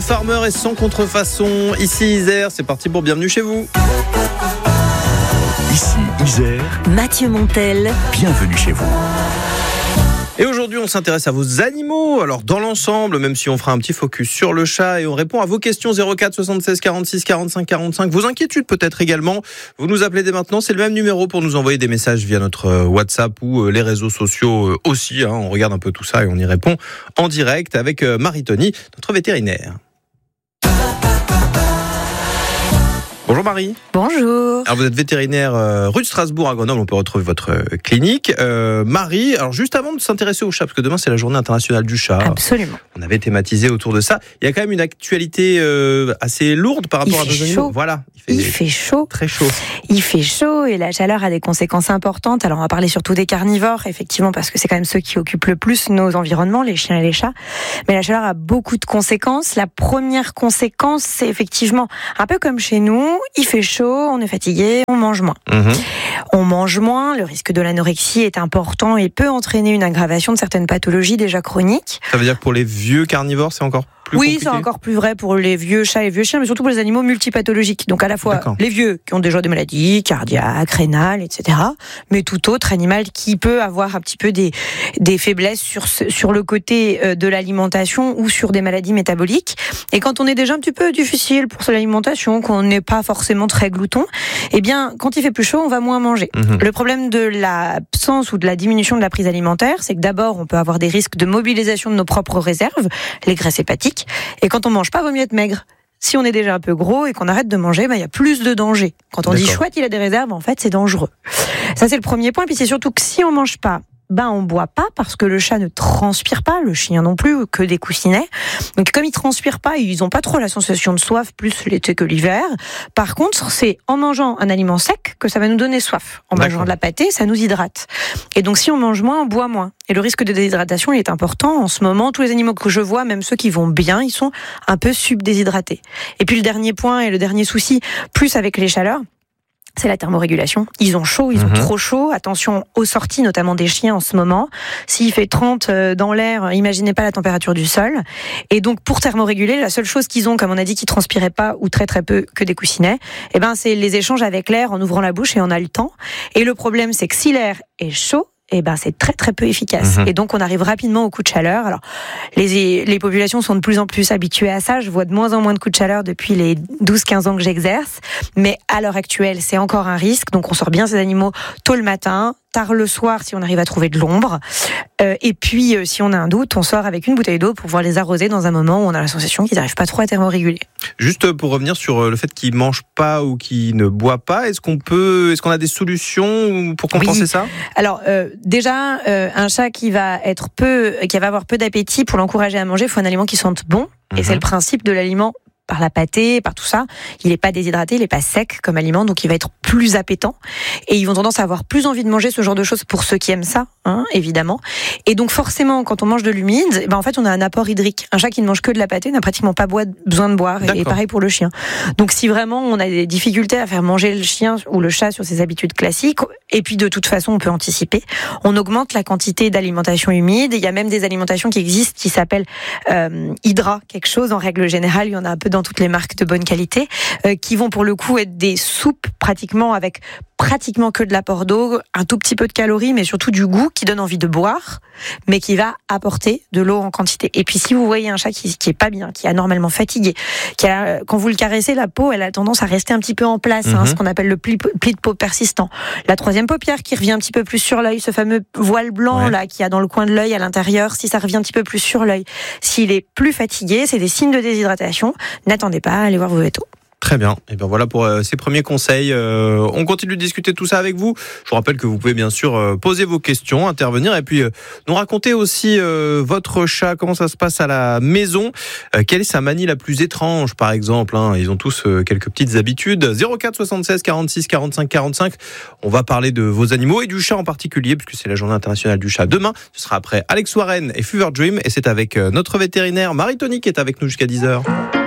Farmer et sans contrefaçon. Ici Isère, c'est parti pour Bienvenue chez vous. Ici Isère, Mathieu Montel, bienvenue chez vous. Et aujourd'hui, on s'intéresse à vos animaux. Alors, dans l'ensemble, même si on fera un petit focus sur le chat et on répond à vos questions 04 76 46 45 45. Vos inquiétudes peut-être également. Vous nous appelez dès maintenant. C'est le même numéro pour nous envoyer des messages via notre WhatsApp ou les réseaux sociaux aussi. On regarde un peu tout ça et on y répond en direct avec Marie-Tony, notre vétérinaire. Bonjour Marie. bonjour. Alors vous êtes vétérinaire rue de Strasbourg à Grenoble, on peut retrouver votre clinique. Marie, alors juste avant de s'intéresser au chat, parce que demain c'est la journée internationale du chat. Absolument. On avait thématisé autour de ça. Il y a quand même une actualité assez lourde par rapport à nos animaux. Voilà, il fait chaud. Très chaud. Il fait chaud et la chaleur a des conséquences importantes. Alors on va parler surtout des carnivores, effectivement, parce que c'est quand même ceux qui occupent le plus nos environnements, les chiens et les chats. Mais la chaleur a beaucoup de conséquences. La première conséquence, c'est effectivement un peu comme chez nous. Il fait chaud, on est fatigué, on mange moins. On mange moins, le risque de l'anorexie est important et peut entraîner une aggravation de certaines pathologies déjà chroniques. Ça veut dire que pour les vieux carnivores, c'est encore plus compliqué. C'est encore plus vrai pour les vieux chats et vieux chiens, mais surtout pour les animaux multipathologiques. Donc à la fois les vieux qui ont déjà des maladies cardiaques, rénales, etc. Mais tout autre animal qui peut avoir un petit peu des faiblesses sur le côté de l'alimentation ou sur des maladies métaboliques. Et quand on est déjà un petit peu difficile pour l'alimentation, qu'on n'est pas forcément très glouton, eh bien quand il fait plus chaud, on va moins manger. Le problème de l'absence ou de la diminution de la prise alimentaire, c'est que d'abord on peut avoir des risques de mobilisation de nos propres réserves, les graisses hépatiques. Et quand on mange pas, vaut mieux être maigre. Si on est déjà un peu gros et qu'on arrête de manger, il y a plus de danger. Quand on dit chouette, il a des réserves, en fait, c'est dangereux. Ça, c'est le premier point. Puis c'est surtout que si on mange pas, on boit pas parce que le chat ne transpire pas, le chien non plus, que des coussinets. Donc comme ils transpirent pas, ils ont pas trop la sensation de soif, plus l'été que l'hiver. Par contre, c'est en mangeant un aliment sec que ça va nous donner soif. En mangeant de la pâtée, ça nous hydrate. Et donc si on mange moins, on boit moins. Et le risque de déshydratation, il est important. En ce moment, tous les animaux que je vois, même ceux qui vont bien, ils sont un peu subdéshydratés. Et puis le dernier point et le dernier souci, plus avec les chaleurs, c'est la thermorégulation. Ils ont chaud, ils ont trop chaud. Attention aux sorties, notamment des chiens en ce moment. S'il fait 30 dans l'air, imaginez pas la température du sol. Et donc, pour thermoréguler, la seule chose qu'ils ont, comme on a dit, qu'ils transpiraient pas ou très très peu que des coussinets, c'est les échanges avec l'air en ouvrant la bouche et en haletant. Et le problème, c'est que si l'air est chaud, c'est très très peu efficace. Et donc on arrive rapidement au coup de chaleur. Alors les populations sont de plus en plus habituées à ça. Je vois de moins en moins de coups de chaleur depuis les 12-15 ans que j'exerce. Mais à l'heure actuelle, c'est encore un risque. Donc on sort bien ces animaux tôt le matin, tard le soir si on arrive à trouver de l'ombre. Et puis si on a un doute, on sort avec une bouteille d'eau pour pouvoir les arroser dans un moment où on a la sensation qu'ils n'arrivent pas trop à thermoréguler. Juste pour revenir sur le fait qu'ils ne mangent pas ou qu'ils ne boivent pas, est-ce qu'on a des solutions pour compenser ça ? Alors déjà, un chat qui va avoir peu d'appétit, pour l'encourager à manger, il faut un aliment qui sente bon. Et c'est le principe de l'aliment par la pâtée, par tout ça. Il n'est pas déshydraté, il n'est pas sec comme aliment, donc il va être plus appétant. Et ils vont tendance à avoir plus envie de manger ce genre de choses pour ceux qui aiment ça, évidemment. Et donc forcément, quand on mange de l'humide, en fait, on a un apport hydrique. Un chat qui ne mange que de la pâtée n'a pratiquement pas besoin de boire. Et pareil pour le chien. Donc si vraiment on a des difficultés à faire manger le chien ou le chat sur ses habitudes classiques, et puis de toute façon, on peut anticiper, on augmente la quantité d'alimentation humide. Il y a même des alimentations qui existent qui s'appellent Hydra, quelque chose. En règle générale, il y en a un peu dans toutes les marques de bonne qualité, qui vont pour le coup être des soupes avec pratiquement que de l'apport d'eau, un tout petit peu de calories, mais surtout du goût qui donne envie de boire, mais qui va apporter de l'eau en quantité. Et puis si vous voyez un chat qui est pas bien, qui est anormalement fatigué, quand vous le caressez, la peau, elle a tendance à rester un petit peu en place, ce qu'on appelle le pli de peau persistant. La troisième paupière qui revient un petit peu plus sur l'œil, ce fameux voile blanc là qu'il y a dans le coin de l'œil à l'intérieur, si ça revient un petit peu plus sur l'œil, s'il est plus fatigué, c'est des signes de déshydratation. N'attendez pas, allez voir vos vétos. Très bien. Et bien voilà pour ces premiers conseils. On continue de discuter de tout ça avec vous. Je vous rappelle que vous pouvez bien sûr poser vos questions, intervenir et puis nous raconter aussi votre chat, comment ça se passe à la maison. Quelle est sa manie la plus étrange par exemple, Ils ont tous quelques petites habitudes. 04 76 46 45 45. On va parler de vos animaux et du chat en particulier puisque c'est la journée internationale du chat demain. Ce sera après Alex Warren et Fever Dream et c'est avec notre vétérinaire Marie-Tony qui est avec nous jusqu'à 10h.